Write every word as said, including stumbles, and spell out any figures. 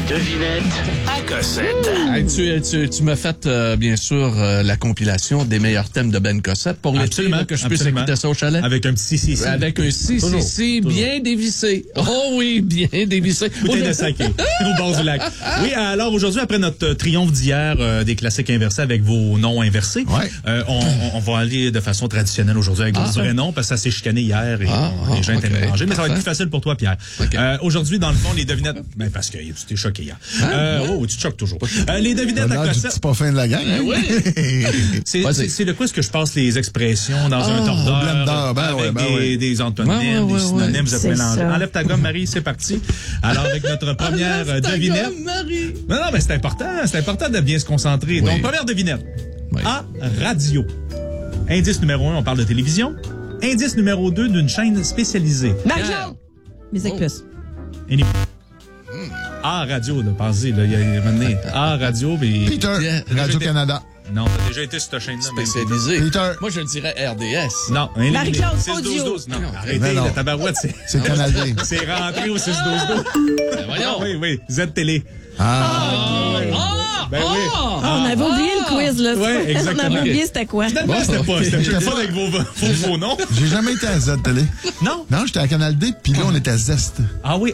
devinette à Cossette. Hey, tu, tu, tu m'as fait, euh, bien sûr, euh, la compilation des meilleurs thèmes de Ben Cossette pour l'été, Absolument, là, que je puisse absolument. écouter ça au chalet. Avec un petit si si si. Avec un si si si bien dévissé. Oh oui, bien dévissé. Bouteille de saké au bord du lac. Oui, alors aujourd'hui, après notre euh, triomphe d'hier euh, des classiques inversés avec vos noms inversés, Ouais. euh, on, on va aller de façon traditionnelle aujourd'hui avec vos Ah. vrais noms parce que ça s'est chicané hier et Ah, on- les ah, gens étaient ok. mélangés. Mais ça va être Parfait. plus facile pour toi, Pierre. Ok. Euh, aujourd'hui, dans le fond, les devinettes... Ben, parce que tu t'es choqué hier. Euh, oh, tu te choques toujours. Euh, les devinettes T'as à l'air du Cossette... petit pas fin de la gang. hein? Oui. C'est, Vas-y. c'est, c'est de quoi est-ce que je passe les expressions dans un au tordeur blender, ben avec ouais, ben des, ouais. des antonymes, Ouais, ouais, ouais, des synonymes, ouais. vous êtes C'est mélangés. ça. Enlève ta gomme, Marie, c'est parti. Alors, avec notre première euh, devinette... Marie. Non, non, mais c'est important, c'est important de bien se concentrer. Oui. Donc, première devinette. Oui. À radio. Indice numéro un, on parle de télévision. Indice numéro deux, d'une chaîne spécialisée. Marie-Claude! Musique Oh. plus. Any- À radio, là, pensez, là, il y a un moment donné. À radio, mais... Peter, Yeah. Radio-Canada. Non, t'as déjà été sur cette chaîne-là. même. Spécialisé. Peter. Moi, je dirais R D S. Non, éliminé. Marie-Claude, six douze audio. douze. Non, Non, arrêtez, mais non. la tabarouette, c'est... C'est Canadien. C'est rentré au six douze douze. Ben, voyons. Oui, oui, Z-Télé. Ah, Ah! Ben oui. Ah, on avait oublié le quiz, là. Ouais, On exactement. avait oublié c'était quoi. Finalement, c'était pas, c'était J'étais plus pas- fun avec vos, vos faux noms. j'ai jamais été à Z-Télé. Non? Non, j'étais à Canal D, puis là, on était à Zest. Ah oui,